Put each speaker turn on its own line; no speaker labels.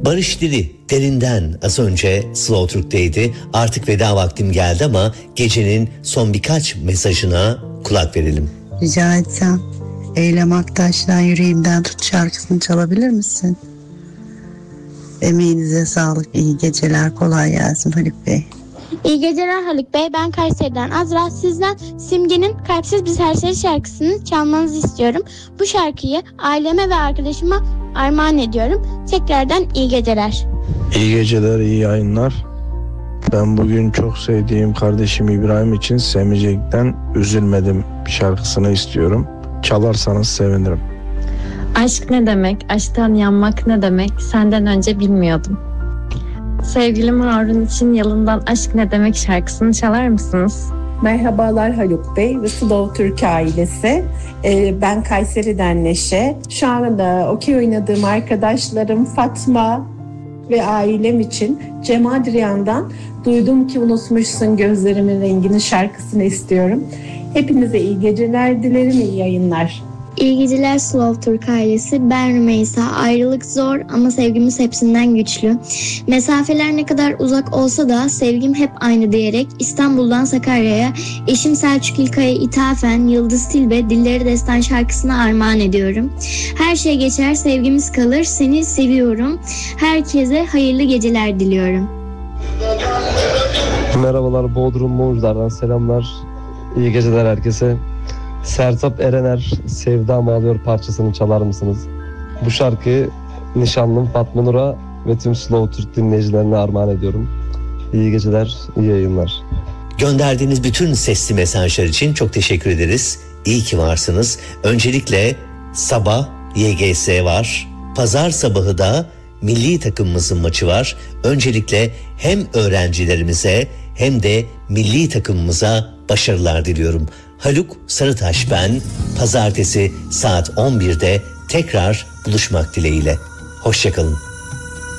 Barış Diri derinden az önce Slow Türk'teydi. Artık veda vaktim geldi ama gecenin son birkaç mesajına kulak verelim.
Rica etsem Eylem Aktaş'tan Yüreğimden Tut şarkısını çalabilir misin? Emeğinize sağlık, iyi geceler, kolay gelsin Haluk Bey.
İyi geceler Haluk Bey. Ben Kayseri'den Azra. Sizden Simge'nin Kalpsiz Bir Serseri şarkısını çalmanızı istiyorum. Bu şarkıyı aileme ve arkadaşıma armağan ediyorum. Tekrardan iyi geceler.
İyi geceler, iyi yayınlar. Ben bugün çok sevdiğim kardeşim İbrahim için Sevmeyecek'ten Üzülmedim şarkısını istiyorum. Çalarsanız sevinirim.
Aşk ne demek, aşktan yanmak ne demek, senden önce bilmiyordum. Sevgilim Harun için Yalından Aşk Ne Demek şarkısını çalar mısınız?
Merhabalar Haluk Bey ve Slow Türk ailesi. Ben Kayseri'den Neşe. Şu anda okey oynadığım arkadaşlarım Fatma ve ailem için Cem Adrian'dan Duydum Ki Unutmuşsun Gözlerimin Rengini şarkısını istiyorum. Hepinize iyi geceler dilerim, iyi yayınlar.
İyi geceler Slow Türk ailesi. Ben Rümeysa. Ayrılık zor ama sevgimiz hepsinden güçlü. Mesafeler ne kadar uzak olsa da sevgim hep aynı diyerek İstanbul'dan Sakarya'ya eşim Selçuk İlkay'a ithafen Yıldız Tilbe Dilleri Destan şarkısına armağan ediyorum. Her şey geçer, sevgimiz kalır, seni seviyorum. Herkese hayırlı geceler diliyorum.
Merhabalar, Bodrum Muğurlar'dan selamlar. İyi geceler herkese. Sertab Erener Sevdam Ağlıyor parçasını çalar mısınız? Bu şarkıyı nişanlım Fatma Nur'a ve tüm Slow Türk dinleyicilerine armağan ediyorum. İyi geceler, iyi yayınlar.
Gönderdiğiniz bütün sesli mesajlar için çok teşekkür ederiz. İyi ki varsınız. Öncelikle sabah YGS var. Pazar sabahı da milli takımımızın maçı var. Öncelikle hem öğrencilerimize hem de milli takımımıza başarılar diliyorum. Haluk Sarıtaş ben. Pazartesi saat 11'de tekrar buluşmak dileğiyle. Hoşçakalın.